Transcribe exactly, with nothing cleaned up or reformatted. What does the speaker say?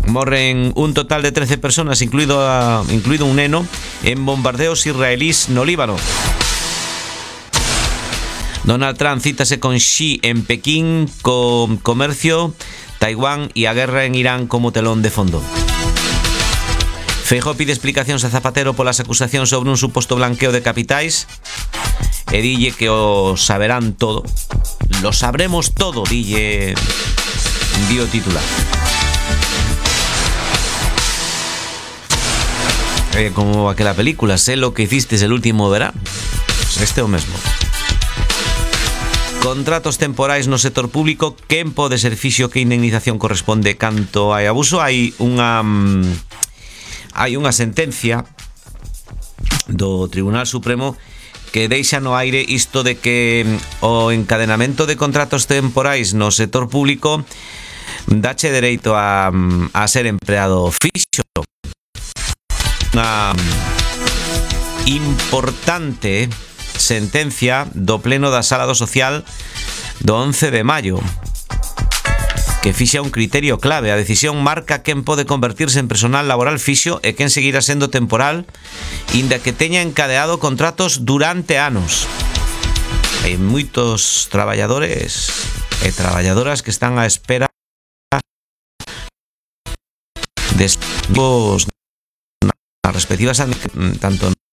Morren un total de trece personas, incluído, a, incluído un neno, en bombardeos israelíes no Líbano. Donald Trump cítase con Xi en Pekín, con comercio, Taiwán y a guerra en Irán como telón de fondo. Feijóo pide explicacións a Zapatero polas acusacións sobre un suposto blanqueo de capitais e dille que o saberán todo. Lo sabremos todo, dille dio titular. Eh, como aquela película, sé lo que hiciste el último verano. Este o mesmo. Contratos temporais no sector público, quen pode ser fixo, que indemnización corresponde canto hai abuso. Hai unha hai unha sentencia do Tribunal Supremo que deixa no aire isto de que o encadenamento de contratos temporais no sector público dache dereito a, a ser empleado fixo. Unha importante sentencia do Pleno da Sala do Social do once de maio que fixa un criterio clave. A decisión marca quen pode convertirse en personal laboral fixo e quen seguirá sendo temporal inda que teña encadeado contratos durante anos. Hai moitos traballadores e traballadoras que están á espera de nas respectivas tanto